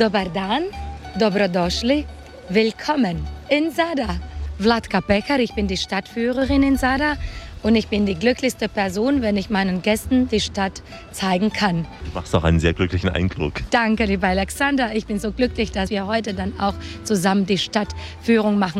Dobar dan, dobrodošli, willkommen in Zadar. Vladka Pekar, ich bin die Stadtführerin in Zadar und ich bin die glücklichste Person, wenn ich meinen Gästen die Stadt zeigen kann. Du machst auch einen sehr glücklichen Eindruck. Danke, lieber Alexander. Ich bin so glücklich, dass wir heute dann auch zusammen die Stadtführung machen.